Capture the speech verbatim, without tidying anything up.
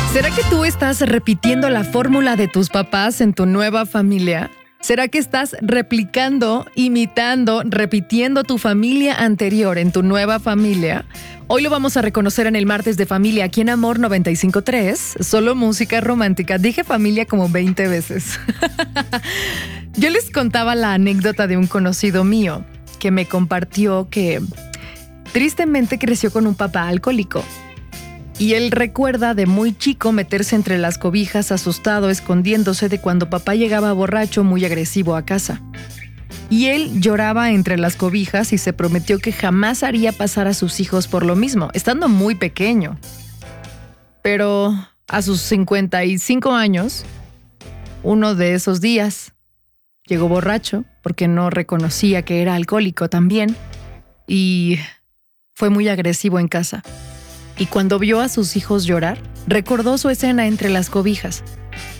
¿Será que tú estás repitiendo la fórmula de tus papás en tu nueva familia? ¿Será que estás replicando, imitando, repitiendo tu familia anterior en tu nueva familia? Hoy lo vamos a reconocer en el martes de familia aquí en Amor noventa y cinco punto tres. Solo música romántica. Dije familia como veinte veces. Yo les contaba la anécdota de un conocido mío que me compartió que tristemente creció con un papá alcohólico. Y él recuerda de muy chico meterse entre las cobijas asustado, escondiéndose de cuando papá llegaba borracho muy agresivo a casa. Y él lloraba entre las cobijas y se prometió que jamás haría pasar a sus hijos por lo mismo, estando muy pequeño. Pero a sus cincuenta y cinco años, uno de esos días, llegó borracho porque no reconocía que era alcohólico también y fue muy agresivo en casa. Y cuando vio a sus hijos llorar, recordó su escena entre las cobijas